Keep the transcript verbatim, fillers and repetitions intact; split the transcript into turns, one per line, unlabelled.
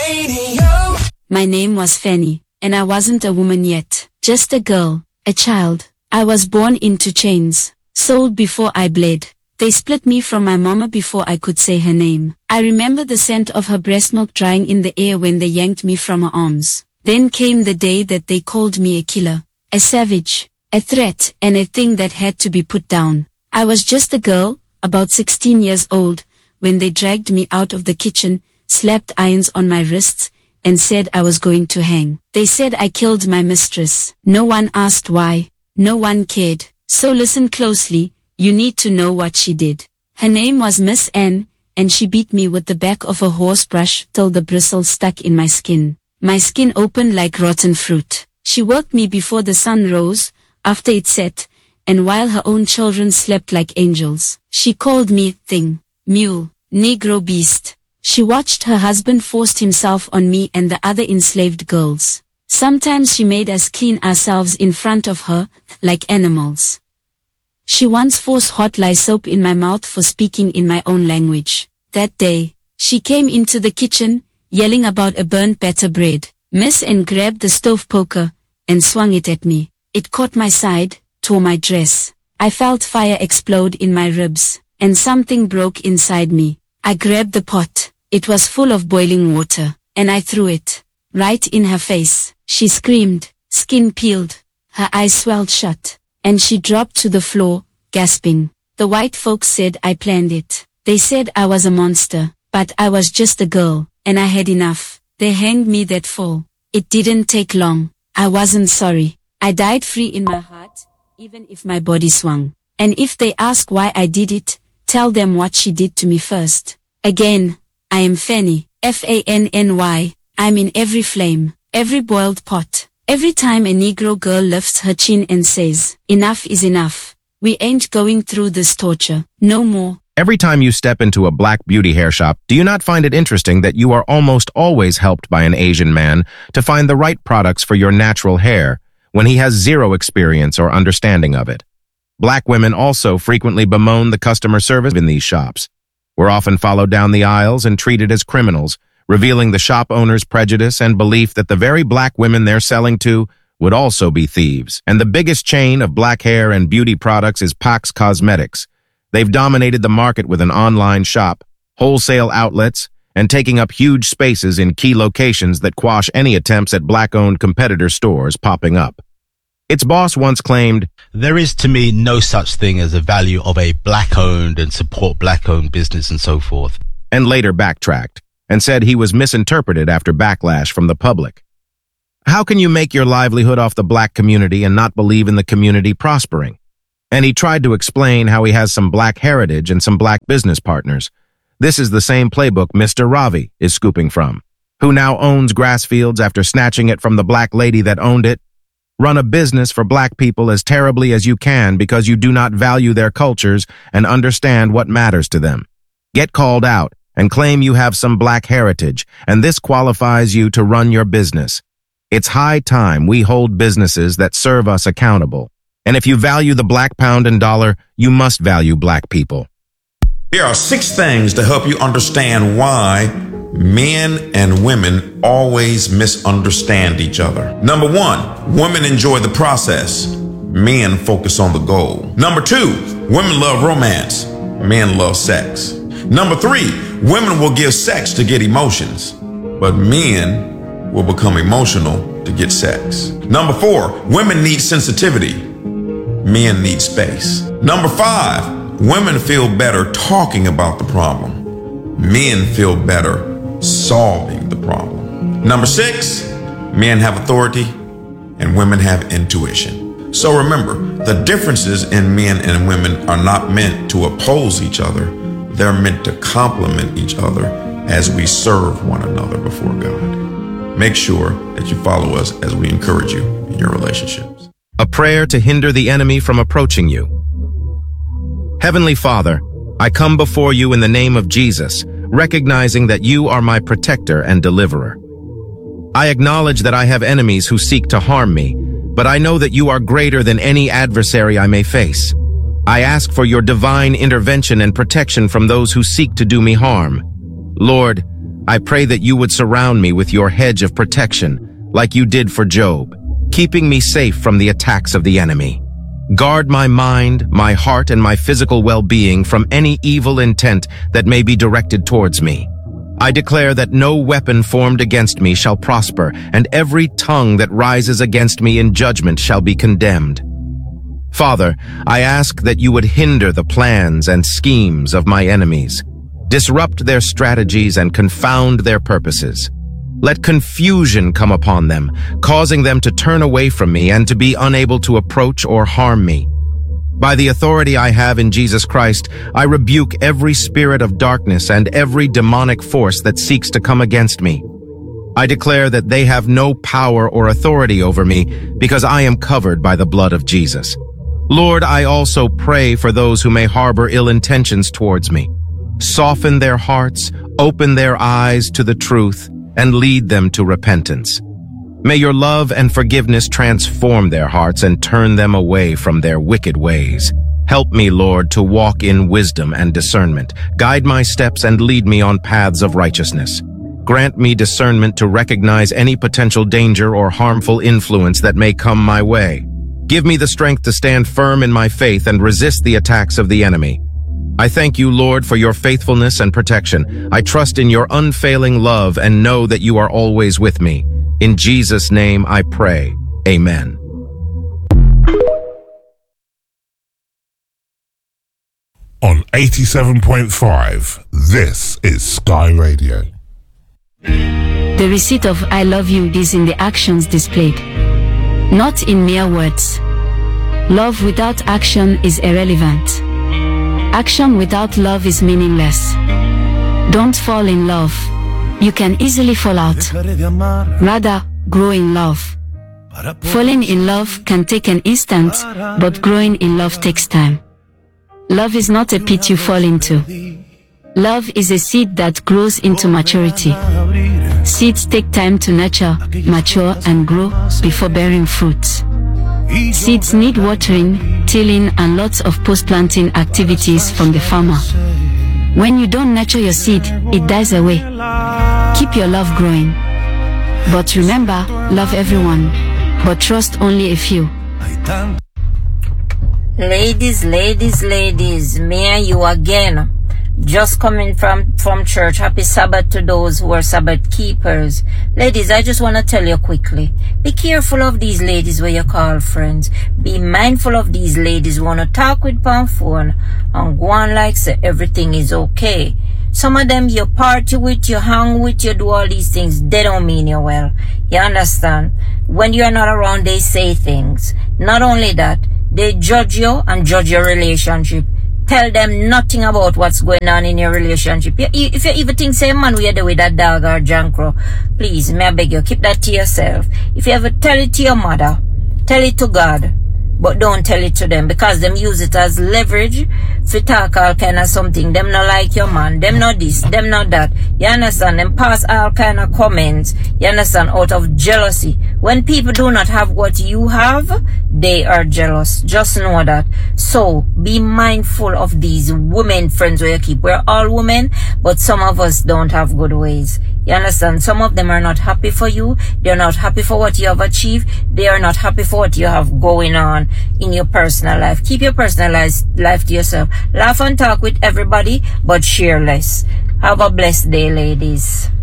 radio.
My name was Fanny, and I wasn't a woman yet, just a girl, a child. I was born into chains, sold before I bled. They split me from my mama before I could say her name. I remember the scent of her breast milk drying in the air when they yanked me from her arms. Then came the day that they called me a killer, a savage, a threat, and a thing that had to be put down. I was just a girl, about sixteen years old, when they dragged me out of the kitchen, slapped irons on my wrists, and said I was going to hang. They said I killed my mistress. No one asked why. No one cared. So listen closely, you need to know what she did. Her name was Miss Anne, and she beat me with the back of a horse brush till the bristles stuck in my skin. My skin opened like rotten fruit. She worked me before the sun rose, after it set, and while her own children slept like angels. She called me thing, mule, negro beast. She watched her husband forced himself on me and the other enslaved girls. Sometimes she made us clean ourselves in front of her, like animals. She once forced hot lye soap in my mouth for speaking in my own language. That day, she came into the kitchen, yelling about a burnt batter bread. Miss Anne grabbed the stove poker, and swung it at me. It caught my side, tore my dress. I felt fire explode in my ribs, and something broke inside me. I grabbed the pot. It was full of boiling water, and I threw it, right in her face. She screamed, skin peeled, her eyes swelled shut, and she dropped to the floor, gasping. The white folks said I planned it. They said I was a monster, but I was just a girl, and I had enough. They hanged me that fall. It didn't take long. I wasn't sorry. I died free in my heart, even if my body swung. And if they ask why I did it, tell them what she did to me first. Again, I am Fanny, F A N N Y. I'm in every flame, every boiled pot. Every time a Negro girl lifts her chin and says, enough is enough. We ain't going through this torture, no more.
Every time you step into a black beauty hair shop, do you not find it interesting that you are almost always helped by an Asian man to find the right products for your natural hair when he has zero experience or understanding of it? Black women also frequently bemoan the customer service in these shops. We're often followed down the aisles and treated as criminals, revealing the shop owner's prejudice and belief that the very black women they're selling to would also be thieves. And the biggest chain of black hair and beauty products is Pax Cosmetics. They've dominated the market with an online shop, wholesale outlets, and taking up huge spaces in key locations that quash any attempts at black-owned competitor stores popping up. Its boss once claimed,
"There is to me no such thing as a value of a black-owned and support black-owned business," and so forth,
and later backtracked and said he was misinterpreted after backlash from the public. How can you make your livelihood off the black community and not believe in the community prospering? And he tried to explain how he has some black heritage and some black business partners. This is the same playbook Mister Ravi is scooping from, who now owns Grassfields after snatching it from the black lady that owned it. Run a business for black people as terribly as you can because you do not value their cultures and understand what matters to them. Get called out and claim you have some black heritage, and this qualifies you to run your business. It's high time we hold businesses that serve us accountable. And if you value the black pound and dollar, you must value black people.
Here are six things to help you understand why men and women always misunderstand each other. Number one, women enjoy the process. Men focus on the goal. Number two, women love romance. Men love sex. Number three, women will give sex to get emotions, but men will become emotional to get sex. Number four, women need sensitivity. Men need space. Number five, women feel better talking about the problem. Men feel better solving the problem. Number six, men have authority and women have intuition. So remember, the differences in men and women are not meant to oppose each other. They're meant to complement each other as we serve one another before God. Make sure that you follow us as we encourage you in your relationships.
A prayer to hinder the enemy from approaching you. Heavenly Father, I come before you in the name of Jesus, recognizing that you are my protector and deliverer. I acknowledge that I have enemies who seek to harm me, but I know that you are greater than any adversary I may face. I ask for your divine intervention and protection from those who seek to do me harm. Lord, I pray that you would surround me with your hedge of protection, like you did for Job, keeping me safe from the attacks of the enemy. Guard my mind, my heart, and my physical well-being from any evil intent that may be directed towards me. I declare that no weapon formed against me shall prosper, and every tongue that rises against me in judgment shall be condemned. Father, I ask that you would hinder the plans and schemes of my enemies, disrupt their strategies and confound their purposes. Let confusion come upon them, causing them to turn away from me and to be unable to approach or harm me. By the authority I have in Jesus Christ, I rebuke every spirit of darkness and every demonic force that seeks to come against me. I declare that they have no power or authority over me because I am covered by the blood of Jesus. Lord, I also pray for those who may harbor ill intentions towards me. Soften their hearts, open their eyes to the truth, and lead them to repentance. May your love and forgiveness transform their hearts and turn them away from their wicked ways. Help me, Lord, to walk in wisdom and discernment. Guide my steps and lead me on paths of righteousness. Grant me discernment to recognize any potential danger or harmful influence that may come my way. Give me the strength to stand firm in my faith and resist the attacks of the enemy. I thank you, Lord, for your faithfulness and protection. I trust in your unfailing love and know that you are always with me. In Jesus' name I pray. Amen.
On eighty-seven point five, this is Sky Radio.
The receipt of I love you is in the actions displayed, not in mere words. Love without action is irrelevant. Action without love is meaningless. Don't fall in love. You can easily fall out. Rather, grow in love. Falling in love can take an instant, but growing in love takes time. Love is not a pit you fall into. Love is a seed that grows into maturity. Seeds take time to nurture, mature, and grow before bearing fruits. Seeds need watering, tilling, and lots of post-planting activities from the farmer. When you don't nurture your seed, it dies away. Keep your love growing. But remember, love everyone, but trust only a few.
Ladies, ladies, ladies, me and you again. Just coming from, from church. Happy Sabbath to those who are Sabbath keepers. Ladies, I just want to tell you quickly. Be careful of these ladies where you call friends. Be mindful of these ladies who want to talk with on phone and go on like say everything is okay. Some of them you party with, you hang with, you do all these things. They don't mean you well. You understand? When you're not around, they say things. Not only that, they judge you and judge your relationship. Tell them nothing about what's going on in your relationship. If you even think, say, man, we are there with that dog or jankro, please, may I beg you, keep that to yourself. If you ever tell it to your mother, tell it to God, but don't tell it to them, because them use it as leverage for talk all kind of something. Them not like your man, them not this, them not that. You understand? Them pass all kind of comments, you understand, out of jealousy. When people do not have what you have, they are jealous. Just know that. So be mindful of these women friends where you keep. We're all women, but some of us don't have good ways. You understand? Some of them are not happy for you. They're not happy for what you have achieved. They are not happy for what you have going on in your personal life. Keep your personal life to yourself. Laugh and talk with everybody, but share less. Have a blessed day, ladies.